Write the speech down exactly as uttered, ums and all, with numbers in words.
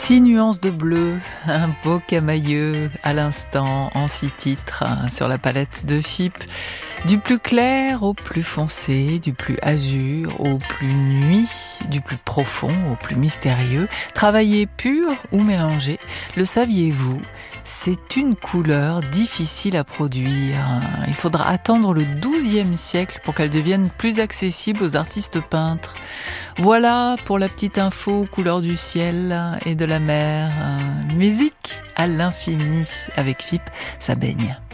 Six nuances de bleu, un beau camailleux à l'instant en six titres hein, sur la palette de F I P. Du plus clair au plus foncé, du plus azur au plus nuit, du plus profond au plus mystérieux. Travaillé pur ou mélangé, le saviez-vous ? C'est une couleur difficile à produire. Il faudra attendre le douzième siècle pour qu'elle devienne plus accessible aux artistes peintres. Voilà pour la petite info couleur du ciel et de la mer. Musique à l'infini avec F I P, ça baigne.